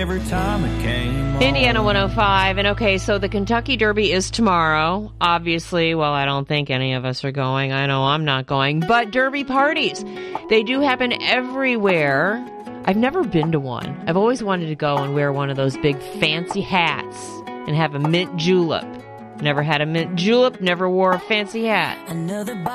every time it came on. Indiana 105. And okay, so the Kentucky Derby is tomorrow. Obviously, well, I don't think any of us are going. I know I'm not going. But Derby parties, they do happen everywhere. I've never been to one. I've always wanted to go and wear one of those big fancy hats and have a mint julep. Never had a mint julep, never wore a fancy hat.